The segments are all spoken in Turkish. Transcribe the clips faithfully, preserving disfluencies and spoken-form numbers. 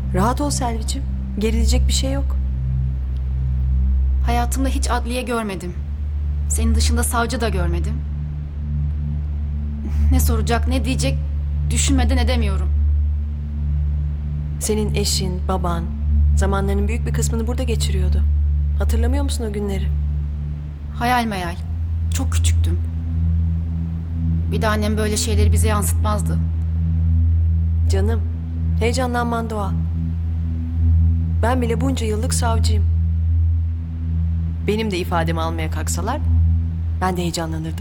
Rahat ol Selvi'cim. Gerilecek bir şey yok. Hayatımda hiç adliye görmedim. Senin dışında savcı da görmedim. Ne soracak, ne diyecek düşünmeden edemiyorum. Senin eşin, baban zamanlarının büyük bir kısmını burada geçiriyordu. Hatırlamıyor musun o günleri? Hayal meyal. Çok küçüktüm. Bir de annem böyle şeyleri bize yansıtmazdı. Canım, heyecanlanman doğal. Ben bile bunca yıllık savcıyım. Benim de ifademi almaya kalksalar ben de heyecanlanırdım.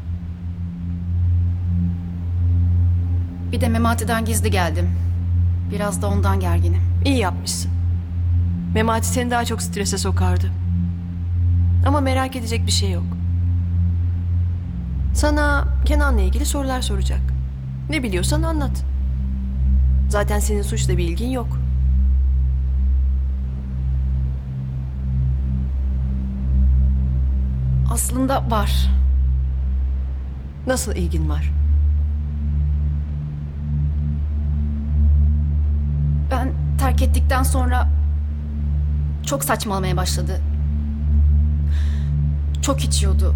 Bir de Memati'den gizli geldim. Biraz da ondan gerginim. İyi yapmışsın. Memati seni daha çok strese sokardı. Ama merak edecek bir şey yok. Sana Kenan'la ilgili sorular soracak. Ne biliyorsan anlat. Zaten senin suçla bir ilgin yok. Aslında var. Nasıl ilgin var? Ben terk ettikten sonra çok saçmalamaya başladı. Çok içiyordu.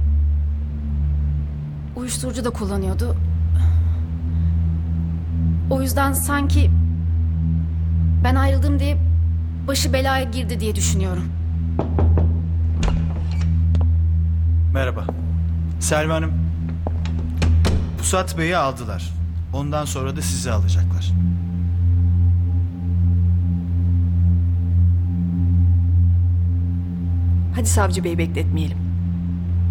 Uyuşturucu da kullanıyordu. O yüzden sanki ben ayrıldım diye başı belaya girdi diye düşünüyorum. Merhaba. Selvi Hanım. Pusat Bey'i aldılar. Ondan sonra da sizi alacaklar. Hadi savcı bey bekletmeyelim.